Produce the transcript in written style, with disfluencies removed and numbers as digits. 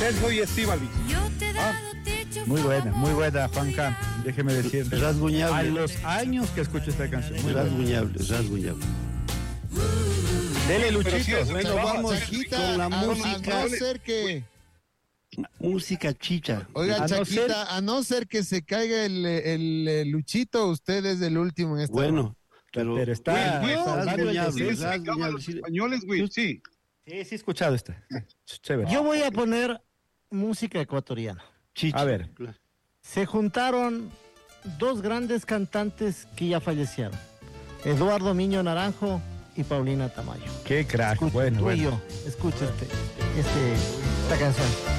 Sergio y Estíbaliz. Muy buena, Juanca. Déjeme decir. Rasguñable. A los años que escucho esta canción. Muy buena. Rasguñable. Dele, Luchito. Bueno, vamos Chaquita, con la a música. no ser que... Música chicha. Oiga, A no Chaquita, a no ser que se caiga el Luchito, usted es el último en esta. Bueno, Pero está... rasguñable, Sí, se acaban los rasguñable. españoles, güey, sí. Sí, he escuchado esta. Chévere. Yo voy a poner música ecuatoriana. Chicha. A ver. Se juntaron dos grandes cantantes que ya fallecieron. Eduardo Miño Naranjo y Paulina Tamayo. Qué crack. Escucha, Bueno, tú y bueno. yo, escucha esta canción.